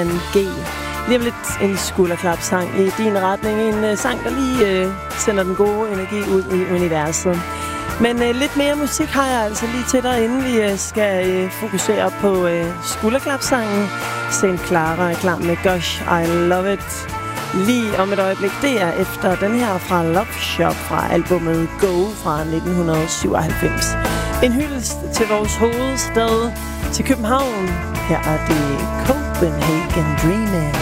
G. Lige om lidt en skulderklapsang i din retning. En sang, der lige sender den gode energi ud i universet. Men lidt mere musik har jeg altså lige til dig, inden vi skal fokusere på skulderklapsangen. St. Clara er klar med Gosh, I Love It. Lige om et øjeblik, det er efter den her fra Love Shop fra albumet Go fra 1997. En hyldest til vores hovedstad, til København. Her er det Copenhagen Dreaming.